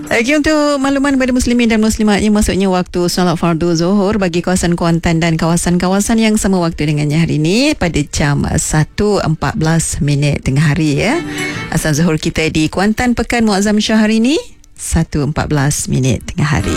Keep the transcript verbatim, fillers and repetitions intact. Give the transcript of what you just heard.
Okey, untuk makluman kepada muslimin dan muslimat yang maksudnya waktu solat fardu zuhur bagi kawasan Kuantan dan kawasan-kawasan yang sama waktu dengannya hari ini pada jam satu empat belas minit tengah hari ya. Azan zuhur kita di Kuantan Pekan Muazzam Shah hari ini satu empat belas minit tengah hari.